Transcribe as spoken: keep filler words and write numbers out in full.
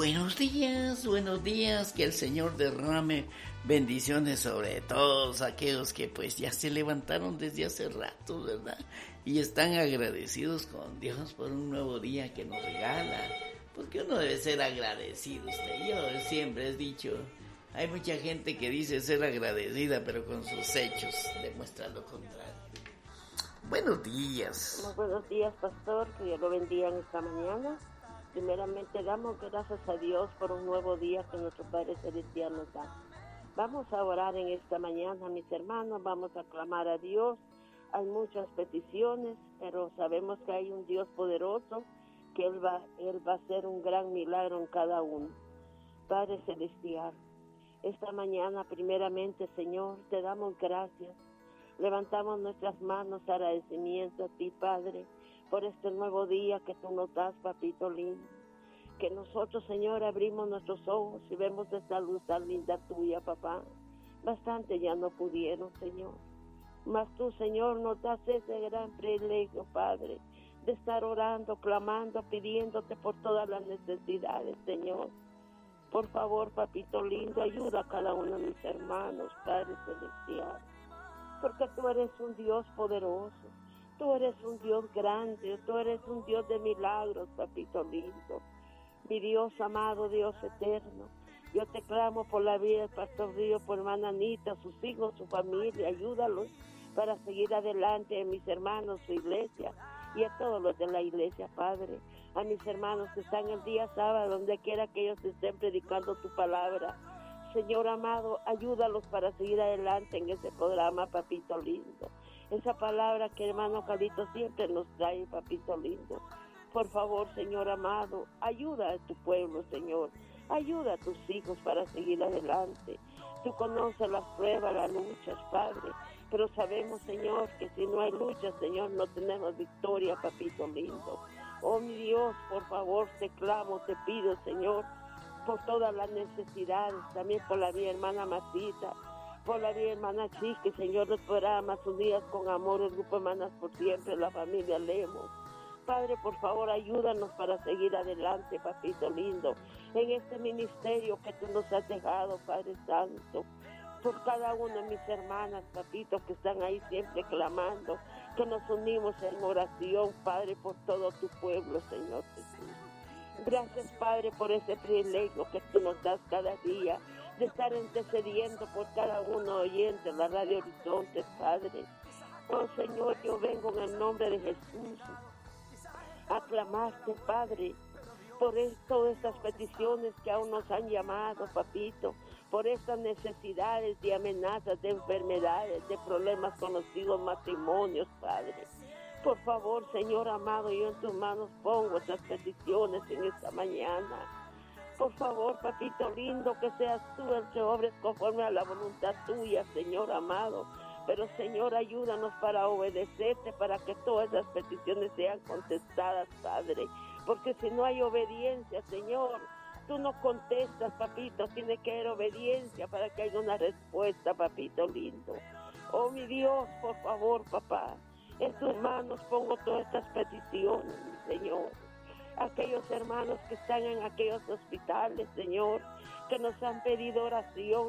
Buenos días, buenos días, que el Señor derrame bendiciones sobre todos aquellos que pues ya se levantaron desde hace rato, ¿verdad? Y están agradecidos con Dios por un nuevo día que nos regala, porque uno debe ser agradecido, usted. Yo siempre he dicho, hay mucha gente que dice ser agradecida, pero con sus hechos demuestra lo contrario. Buenos días. Muy buenos días, pastor, que Dios lo bendiga en esta mañana. Primeramente damos gracias a Dios por un nuevo día que nuestro Padre Celestial nos da. Vamos a orar en esta mañana, mis hermanos, vamos a clamar a Dios. Hay muchas peticiones, pero sabemos que hay un Dios poderoso, que Él va, Él va a hacer un gran milagro en cada uno. Padre Celestial, esta mañana primeramente, Señor, te damos gracias. Levantamos nuestras manos de agradecimiento a ti, Padre, por este nuevo día que tú nos das, papito lindo. Que nosotros, Señor, abrimos nuestros ojos y vemos esta luz tan linda tuya, papá. Bastante ya no pudieron, Señor. Mas tú, Señor, nos das ese gran privilegio, Padre, de estar orando, clamando, pidiéndote por todas las necesidades, Señor. Por favor, papito lindo, ayuda a cada uno de mis hermanos, Padre Celestial. Porque tú eres un Dios poderoso. Tú eres un Dios grande, tú eres un Dios de milagros, papito lindo. Mi Dios amado, Dios eterno, yo te clamo por la vida del pastor Río, por hermana Anita, sus hijos, su familia, ayúdalos para seguir adelante, a mis hermanos, su iglesia, y a todos los de la iglesia, Padre, a mis hermanos que están el día sábado, donde quiera que ellos estén predicando tu palabra. Señor amado, ayúdalos para seguir adelante en ese programa, papito lindo. Esa palabra que hermano Carlito siempre nos trae, papito lindo. Por favor, Señor amado, ayuda a tu pueblo, Señor. Ayuda a tus hijos para seguir adelante. Tú conoces las pruebas, las luchas, Padre. Pero sabemos, Señor, que si no hay lucha, Señor, no tenemos victoria, papito lindo. Oh, mi Dios, por favor, te clamo, te pido, Señor, por todas las necesidades, también por la mi hermana Matita, por la mi hermana Chiqui, Señor, los programas unidas con amor, el grupo Hermanas por Siempre, la familia Lemos. Padre, por favor, ayúdanos para seguir adelante, papito lindo, en este ministerio que tú nos has dejado, Padre Santo, por cada una de mis hermanas, papito, que están ahí siempre clamando, que nos unimos en oración, Padre, por todo tu pueblo, Señor Jesús. Gracias, Padre, por ese privilegio que tú nos das cada día, de estar intercediendo por cada uno oyente en la Radio Horizonte, Padre. Oh, Señor, yo vengo en el nombre de Jesús a clamarte, Padre, por el, todas estas peticiones que aún nos han llamado, papito, por estas necesidades de amenazas, de enfermedades, de problemas con los hijos, matrimonios, Padre. Por favor, Señor amado, yo en tus manos pongo estas peticiones en esta mañana. Por favor, papito lindo, que seas tú el que obres conforme a la voluntad tuya, Señor amado. Pero, Señor, ayúdanos para obedecerte, para que todas las peticiones sean contestadas, Padre. Porque si no hay obediencia, Señor, tú no contestas, papito. Tiene que haber obediencia para que haya una respuesta, papito lindo. Oh, mi Dios, por favor, papá. En tus manos pongo todas estas peticiones, Señor. Aquellos hermanos que están en aquellos hospitales, Señor, que nos han pedido oración.